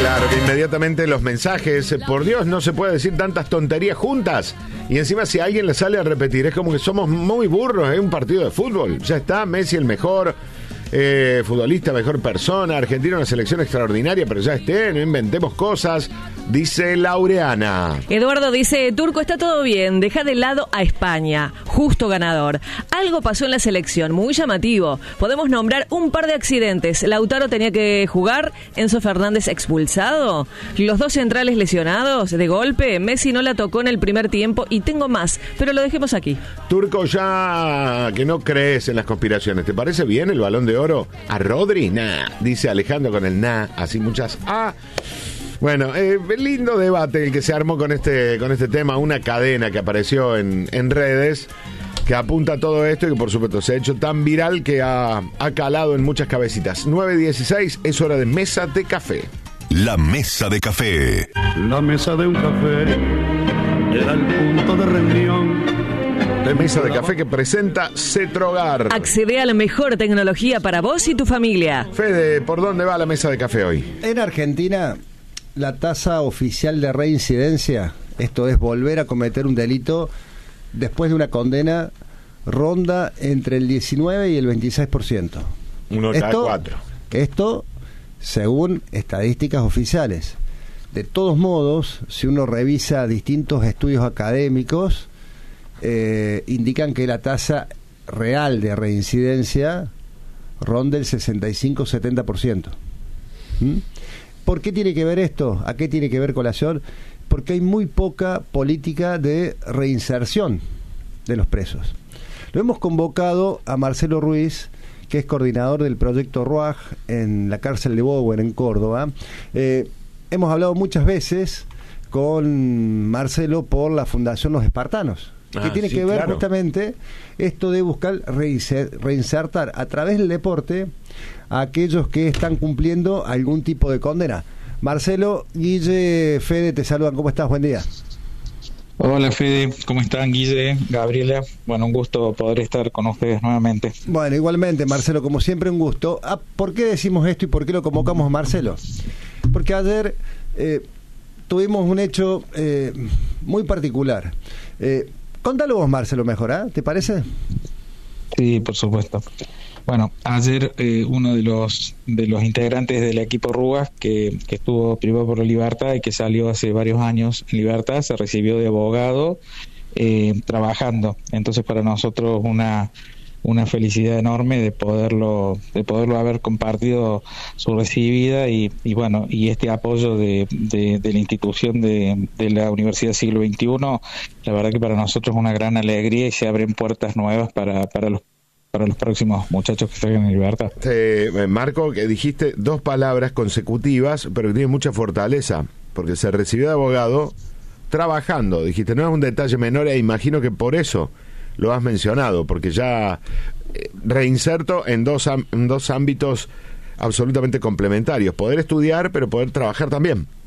Claro, que inmediatamente los mensajes, por Dios, no se puede decir tantas tonterías juntas. Y encima si alguien le sale a repetir, es como que somos muy burros, es un partido de fútbol. Ya está, Messi el mejor futbolista, mejor persona, Argentina una selección extraordinaria, pero ya no inventemos cosas, dice Laureana. Eduardo dice, Turco, está todo bien, deja de lado a España, justo ganador. Algo pasó en la selección, muy llamativo. Podemos nombrar un par de accidentes. Lautaro tenía que jugar, Enzo Fernández expulsado, los dos centrales lesionados de golpe, Messi no la tocó en el primer tiempo y tengo más, pero lo dejemos aquí. Turco, ya que no crees en las conspiraciones, ¿te parece bien el Balón de Oro a Rodri? Nah, dice Alejandro con el nah, así muchas Bueno, lindo debate el que se armó con este tema, una cadena que apareció en redes que apunta a todo esto y que por supuesto se ha hecho tan viral que ha calado en muchas cabecitas. 9:16, es hora de Mesa de Café. La Mesa de Café. La mesa de un café era el punto de reunión. Mesa de Café que presenta Cetrogar. Accede a la mejor tecnología para vos y tu familia. Fede, ¿por dónde va la Mesa de Café hoy? En Argentina, la tasa oficial de reincidencia, esto es volver a cometer un delito después de una condena, ronda entre el 19 y el 26%. Uno cada cuatro. Esto según estadísticas oficiales. De todos modos, si uno revisa distintos estudios académicos, indican que la tasa real de reincidencia ronda el 65-70%. ¿Por qué tiene que ver esto? ¿A qué tiene que ver colación? Porque hay muy poca política de reinserción de los presos. Lo hemos convocado a Marcelo Ruiz, que es coordinador del proyecto RUAG en la cárcel de Bowen, en Córdoba. Hemos hablado muchas veces con Marcelo por la Fundación Los Espartanos, que tiene que ver justamente esto de buscar reinsertar a través del deporte a aquellos que están cumpliendo algún tipo de condena. Marcelo, Guille, Fede, te saludan. ¿Cómo estás? Buen día. Hola Fede, ¿cómo están? Guille, Gabriela, bueno, un gusto poder estar con ustedes nuevamente. Bueno, igualmente Marcelo, como siempre un gusto. ¿Por qué decimos esto y por qué lo convocamos a Marcelo? Porque ayer tuvimos un hecho muy particular. Contalo vos, Marcelo, mejor, ¿te parece? Sí, por supuesto. Bueno, ayer uno de los integrantes del equipo Rugas que estuvo privado por la libertad y que salió hace varios años en libertad, se recibió de abogado trabajando. Entonces para nosotros una felicidad enorme de poderlo haber compartido su recibida y bueno, y este apoyo de la institución de la Universidad Siglo XXI, la verdad que para nosotros es una gran alegría y se abren puertas nuevas para los próximos muchachos que salgan en libertad. Marco, que dijiste dos palabras consecutivas, pero que tiene mucha fortaleza, porque se recibió de abogado trabajando, dijiste, no es un detalle menor e imagino que por eso lo has mencionado, porque ya reinserto en dos ámbitos absolutamente complementarios, poder estudiar pero poder trabajar también.